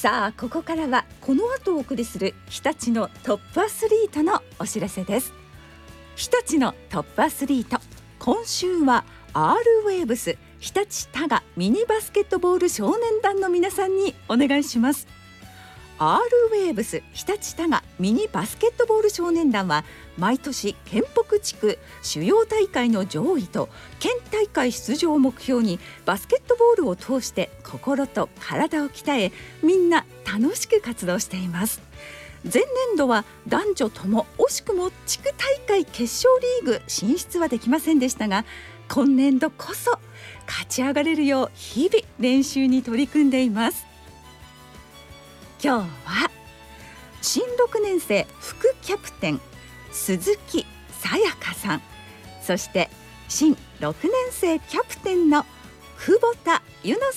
さあここからはこの後お送りする日立のトップアスリートのお知らせです。日立のトップアスリート、今週は R ウェーブス日立多賀ミニバスケットボール少年団の皆さんにお願いします。 R ウェーブス日立多賀ミニバスケットボール少年団は毎年県北地区主要大会の上位と県大会出場を目標にバスケットボールを通して心と体を鍛え、みんな楽しく活動しています。前年度は男女とも惜しくも地区大会決勝リーグ進出はできませんでしたが、今年度こそ勝ち上がれるよう日々練習に取り組んでいます。今日は新6年生副キャプテン鈴木さやかさん、そして新6年生キャプテンの久保田ゆの